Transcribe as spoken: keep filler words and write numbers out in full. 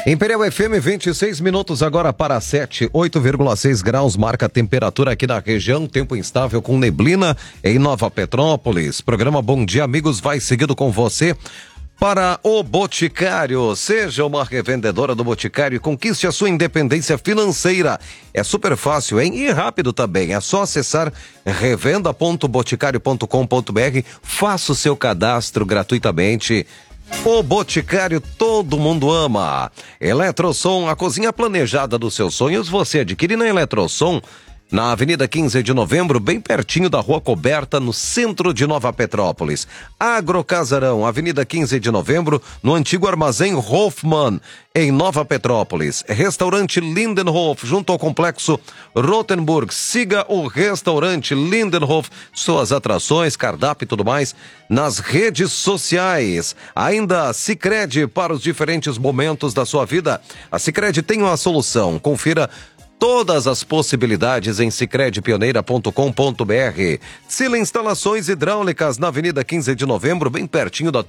Imperial F M, vinte e seis minutos agora para sete, oito vírgula seis graus marca a temperatura aqui na região, tempo instável com neblina em Nova Petrópolis. Programa Bom Dia Amigos vai seguido com você para o Boticário. Seja uma revendedora do Boticário e conquiste a sua independência financeira. É super fácil, hein? E rápido também. É só acessar revenda ponto boticário ponto com ponto br, faça o seu cadastro gratuitamente. O Boticário todo mundo ama. Eletrosom, a cozinha planejada dos seus sonhos, você adquire na Eletrosom, na Avenida quinze de Novembro, bem pertinho da Rua Coberta, no centro de Nova Petrópolis. Agrocasarão, Avenida quinze de Novembro, no antigo armazém Hoffmann, em Nova Petrópolis. Restaurante Lindenhof, junto ao complexo Rotenburg. Siga o restaurante Lindenhof, suas atrações, cardápio e tudo mais, nas redes sociais. Ainda Sicredi, para os diferentes momentos da sua vida. A Sicredi tem uma solução. Confira todas as possibilidades em sicredi pioneira ponto com ponto br. Sila Instalações Hidráulicas, na Avenida quinze de Novembro, bem pertinho da